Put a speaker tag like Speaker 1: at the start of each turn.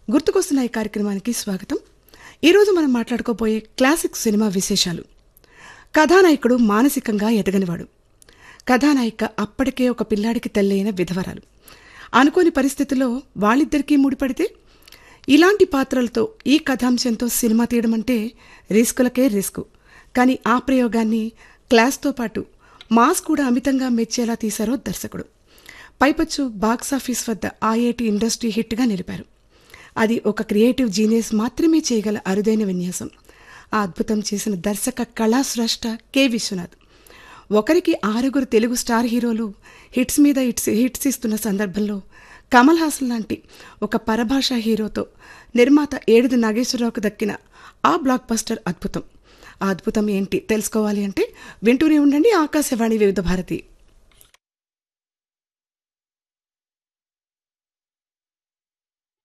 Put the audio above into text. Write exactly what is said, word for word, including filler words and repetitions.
Speaker 1: గుర్తుకొస్తున్న ఈ కార్యక్రమానికి స్వాగతం. ఈరోజు మనం మాట్లాడుకోబోయే క్లాసిక్ సినిమా విశేషాలు. కథానాయకుడు మానసికంగా ఎదగనివాడు. కథానాయిక అప్పటికే ఒక పిల్లాడికి తల్లైన విధవరాలు. అనుకోని పరిస్థితుల్లో వాళ్ళిద్దరికీ ముడిపడితే ఇలాంటి పాత్రలతో ఈ కథాంశంతో సినిమా తీయడం అంటే రిస్కులకే రిస్కు. కానీ ఆ ప్రయోగాన్ని క్లాస్తో పాటు మాస్ కూడా అమితంగా మెచ్చేలా తీశారో దర్శకుడు. పైపచ్చు బాక్సాఫీస్ వద్ద ఐఐటి ఇండస్ట్రీ హిట్గా నిలిపారు. అది ఒక క్రియేటివ్ జీనియస్ మాత్రమే చేయగల అరుదైన విన్యాసం. ఆ అద్భుతం చేసిన దర్శక కళాస్రష్ట కె విశ్వనాథ్. ఒకరికి ఆరుగురు తెలుగు స్టార్ హీరోలు హిట్స్ మీద హిట్స్ హిట్స్ ఇస్తున్న సందర్భంలో కమల్ హాసన్ లాంటి ఒక పరభాషా హీరోతో నిర్మాత ఏడుది నాగేశ్వరరావుకు దక్కిన ఆ బ్లాక్ బస్టర్ అద్భుతం. ఆ అద్భుతం ఏంటి తెలుసుకోవాలి అంటే వింటూనే ఉండండి ఆకాశవాణి వివిధ భారతి.